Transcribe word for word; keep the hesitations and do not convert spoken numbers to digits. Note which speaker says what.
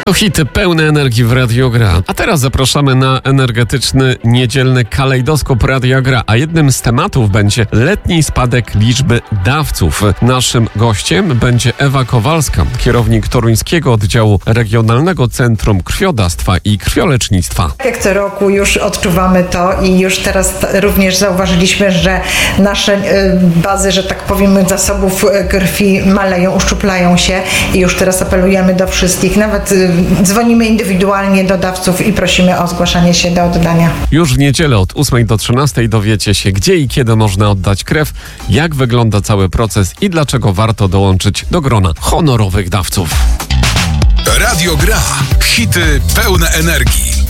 Speaker 1: To hity pełne energii w Radio Gra. A teraz zapraszamy na energetyczny, niedzielny kalejdoskop Radio Gra. A jednym z tematów będzie letni spadek liczby dawców. Naszym gościem będzie Ewa Kowalska, kierownik toruńskiego oddziału Regionalnego Centrum Krwiodawstwa i Krwiolecznictwa.
Speaker 2: Jak co roku już odczuwamy to i już teraz również zauważyliśmy, że nasze bazy, że tak powiem, zasobów krwi maleją, uszczuplają się i już teraz apelujemy do wszystkich. Nawet dzwonimy indywidualnie do dawców i prosimy o zgłaszanie się do oddania.
Speaker 1: Już w niedzielę od ósmej do trzynastej dowiecie się, gdzie i kiedy można oddać krew, jak wygląda cały proces i dlaczego warto dołączyć do grona honorowych dawców.
Speaker 3: Radio Gra. Hity pełne energii.